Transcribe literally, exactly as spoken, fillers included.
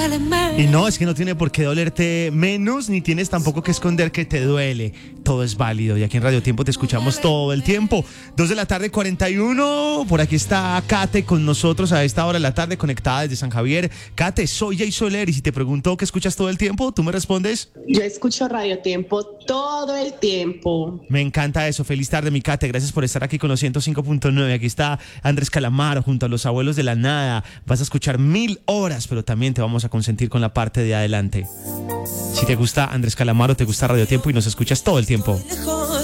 Y no, es que no tiene por qué dolerte menos, ni tienes tampoco que esconder que te duele. Todo es válido y aquí en Radio Tiempo te escuchamos todo el tiempo. Dos de la tarde, cuarenta y uno. Por aquí está Kate con nosotros a esta hora de la tarde, conectada desde San Javier. Kate, soy Jay Soler y si te pregunto qué escuchas todo el tiempo, ¿tú me respondes? Yo escucho Radio Tiempo todo el tiempo. Me encanta eso. Feliz tarde, mi Kate. Gracias por estar aquí con los ciento cinco punto nueve. Aquí está Andrés Calamaro junto a los abuelos de la nada. Vas a escuchar mil horas, pero también te vamos a consentir con la parte de adelante. Si te gusta Andrés Calamaro, te gusta Radio Tiempo y nos escuchas todo el tiempo.